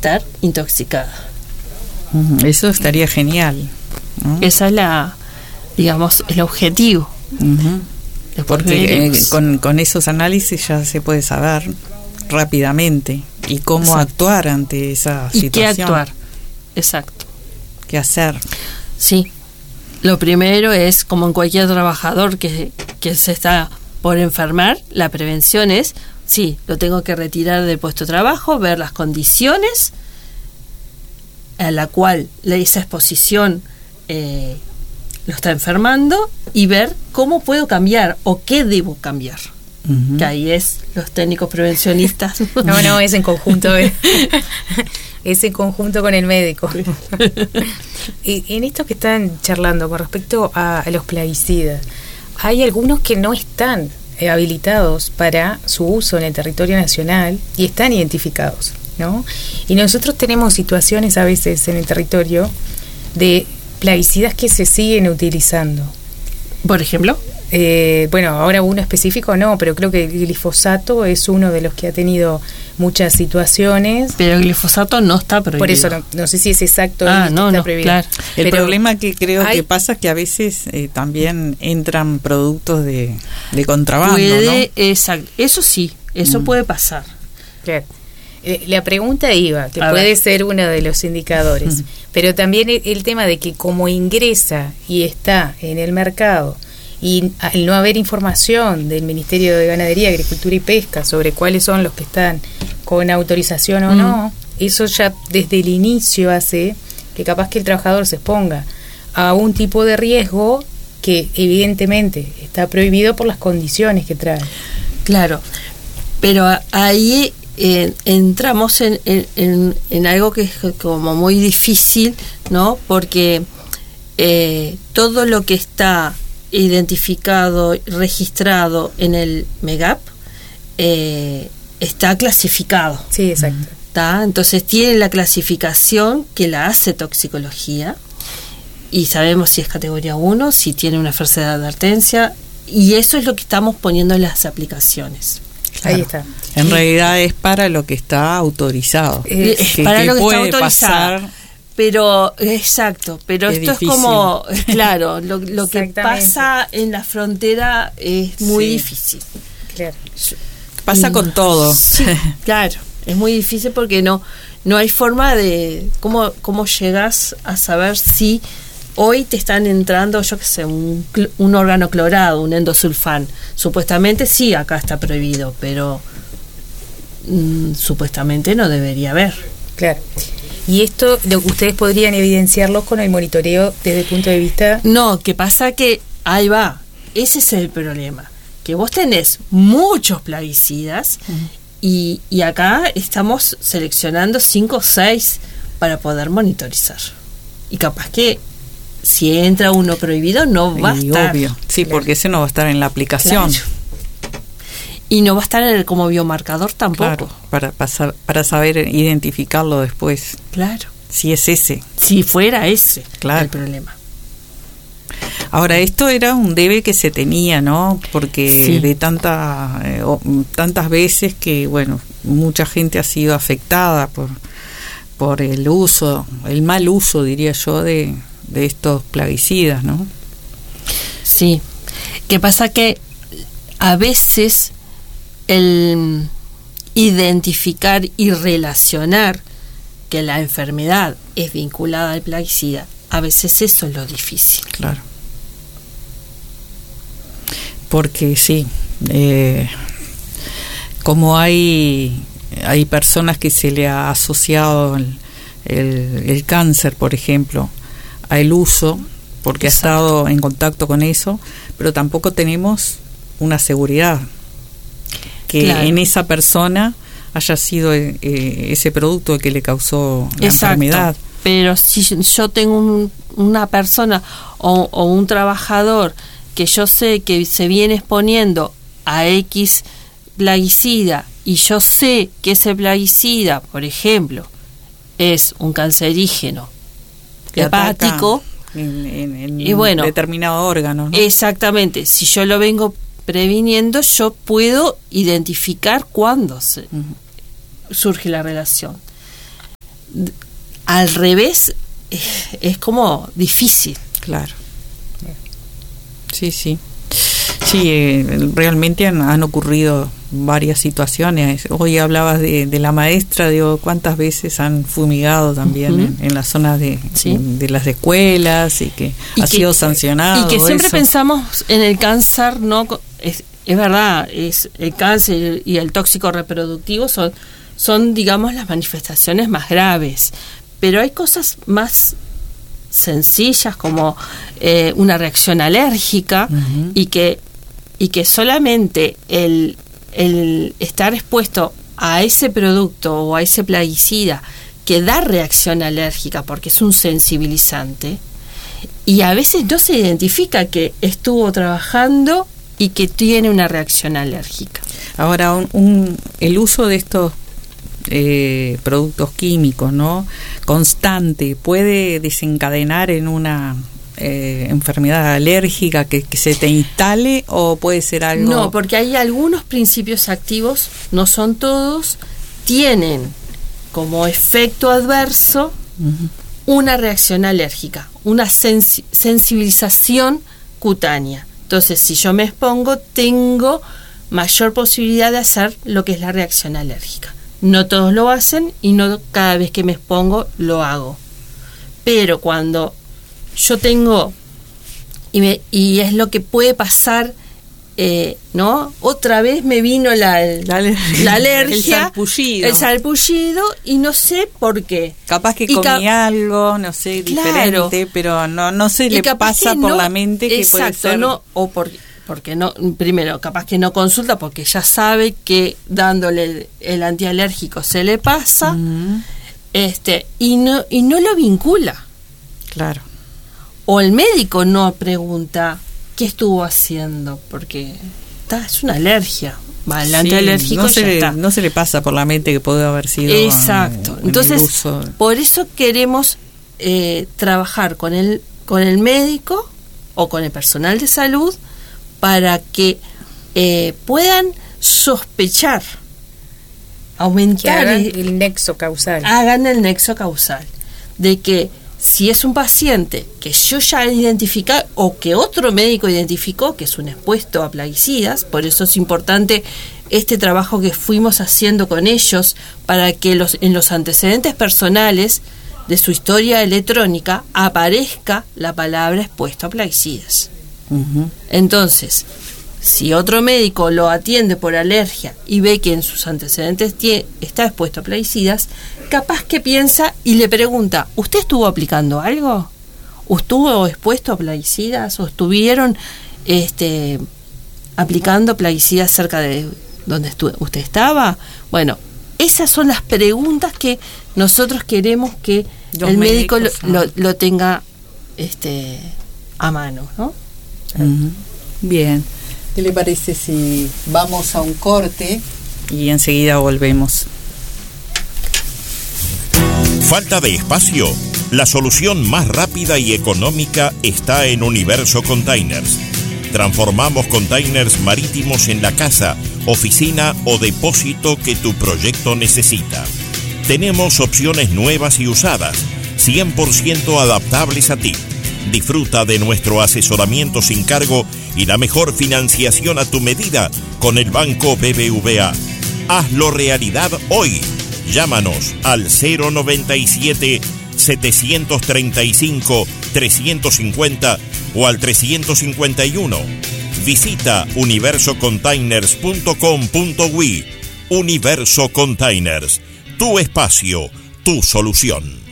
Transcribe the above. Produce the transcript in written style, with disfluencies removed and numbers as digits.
estar intoxicada. Eso estaría genial, ¿no? Esa es digamos, el objetivo. Porque con esos análisis ya se puede saber rápidamente y cómo actuar ante esa situación. ¿Y qué actuar? Exacto. ¿Qué hacer? Sí. Lo primero es, como en cualquier trabajador que se está por enfermar, la prevención es, sí, lo tengo que retirar del puesto de trabajo, ver las condiciones a la cual esa exposición lo está enfermando y ver cómo puedo cambiar o qué debo cambiar. Que ahí es los técnicos prevencionistas. No, es en conjunto. Es en conjunto con el médico. En esto que están charlando con respecto a los plaguicidas, hay algunos que no están habilitados para su uso en el territorio nacional y están identificados, ¿no? Y nosotros tenemos situaciones a veces en el territorio de plaguicidas que se siguen utilizando. Por ejemplo, bueno, ahora uno específico no, pero creo que el glifosato es uno de los que ha tenido muchas situaciones. Pero el glifosato no está prohibido. Por eso no sé si es exacto. No, prohibido. Claro. El problema que creo que pasa es que a veces también entran productos de contrabando, ¿no? Exacto. Eso sí, eso puede pasar. Claro. La pregunta iba, que puede ser uno de los indicadores, pero también el tema de que como ingresa y está en el mercado y al no haber información del Ministerio de Ganadería, Agricultura y Pesca sobre cuáles son los que están con autorización o no, eso ya desde el inicio hace que capaz que el trabajador se exponga a un tipo de riesgo que evidentemente está prohibido por las condiciones que trae. Claro, pero ahí entramos en algo que es como muy difícil, ¿no? Porque todo lo que está identificado, registrado en el MEGAP está clasificado. Sí, exacto. ¿Tá? Entonces tiene la clasificación que la hace toxicología y sabemos si es categoría 1, si tiene una fuerza de advertencia, y eso es lo que estamos poniendo en las aplicaciones. Claro. Ahí está. En realidad es para lo que está autorizado. Es para lo que está autorizado. Pero, exacto, pero esto difícil. Es como, claro, lo que pasa en la frontera es muy difícil. Claro. Pasa con todo. Sí, claro, es muy difícil porque no hay forma de, ¿cómo llegas a saber si hoy te están entrando, yo qué sé, un órgano clorado, un endosulfán? Supuestamente sí, acá está prohibido, pero supuestamente no debería haber. Claro. ¿Y esto ustedes podrían evidenciarlo con el monitoreo desde el punto de vista? No, que pasa que ahí va, ese es el problema, que vos tenés muchos plaguicidas y acá estamos seleccionando 5 o 6 para poder monitorizar. Y capaz que si entra uno prohibido no va a estar. Obvio, sí, claro. Porque ese no va a estar en la aplicación. Claro. Y no va a estar como biomarcador tampoco. Claro, para saber identificarlo después. Claro. Si es ese. Si fuera ese, claro. El problema. Ahora, esto era un debe que se tenía, ¿no? Porque de tantas veces que, bueno, mucha gente ha sido afectada por el uso, el mal uso, diría yo, de estos plaguicidas, ¿no? Sí. ¿Qué pasa? Que a veces el identificar y relacionar que la enfermedad es vinculada al plaguicida, a veces eso es lo difícil. Claro. Porque sí, como hay personas que se le ha asociado el cáncer, por ejemplo, al uso, porque Exacto. Ha estado en contacto con eso, pero tampoco tenemos una seguridad que claro. En esa persona haya sido ese producto el que le causó la Exacto. enfermedad. Pero si yo tengo una persona o un trabajador que yo sé que se viene exponiendo a X plaguicida y yo sé que ese plaguicida, por ejemplo, es un cancerígeno hepático en y bueno, determinado órgano, ¿no? Exactamente. Si yo lo vengo previniendo, yo puedo identificar cuándo surge la relación. al revés es como difícil. Claro. Sí, sí. Sí, realmente han ocurrido varias situaciones. Hoy hablabas de la maestra, digo, ¿cuántas veces han fumigado también en las zonas de las escuelas y que ha sido sancionado? Y que siempre pensamos en el cáncer, ¿no? Es verdad, es el cáncer y el tóxico reproductivo son, digamos, las manifestaciones más graves, pero hay cosas más sencillas como una reacción alérgica y que solamente el estar expuesto a ese producto o a ese plaguicida que da reacción alérgica porque es un sensibilizante y a veces no se identifica que estuvo trabajando y que tiene una reacción alérgica. Ahora, el uso de estos productos químicos, ¿no?, constante, puede desencadenar en una enfermedad alérgica que se te instale, o puede ser algo... No, porque hay algunos principios activos, no son todos, tienen como efecto adverso una reacción alérgica, una sensibilización cutánea. Entonces, si yo me expongo, tengo mayor posibilidad de hacer lo que es la reacción alérgica. No todos lo hacen y no cada vez que me expongo lo hago. Pero cuando yo tengo, y es lo que puede pasar, ¿no? Otra vez me vino la alergia, el sarpullido, y no sé por qué. Capaz que comí algo, no sé, claro, diferente, pero no se le pasa por la mente que puede ser. No, o porque no, primero, capaz que no consulta porque ya sabe que dándole el antialérgico se le pasa, y no lo vincula. Claro. O el médico no pregunta qué estuvo haciendo, porque es una alergia. El antialérgico no se le pasa por la mente que puede haber sido. Exacto. Entonces, por eso queremos trabajar con el médico o con el personal de salud para que puedan sospechar, aumentar, que hagan el nexo causal. Hagan el nexo causal de que si es un paciente que yo ya he identificado o que otro médico identificó que es un expuesto a plaguicidas, por eso es importante este trabajo que fuimos haciendo con ellos para que en los antecedentes personales de su historia electrónica aparezca la palabra expuesto a plaguicidas. Entonces, si otro médico lo atiende por alergia y ve que en sus antecedentes está expuesto a plaguicidas, capaz que piensa y le pregunta, ¿usted estuvo aplicando algo? ¿O estuvo expuesto a plaguicidas? ¿O estuvieron aplicando plaguicidas cerca de donde usted estaba? Bueno, esas son las preguntas que nosotros queremos que el médico lo tenga a mano, ¿no? Bien. ¿Qué le parece si vamos a un corte y enseguida volvemos? ¿Falta de espacio? La solución más rápida y económica está en Universo Containers. Transformamos containers marítimos en la casa, oficina o depósito que tu proyecto necesita. Tenemos opciones nuevas y usadas, 100% adaptables a ti. Disfruta de nuestro asesoramiento sin cargo y la mejor financiación a tu medida con el Banco BBVA. Hazlo realidad hoy. Llámanos al 097-735-350 o al 351. Visita universocontainers.com.uy. Universo Containers, tu espacio, tu solución.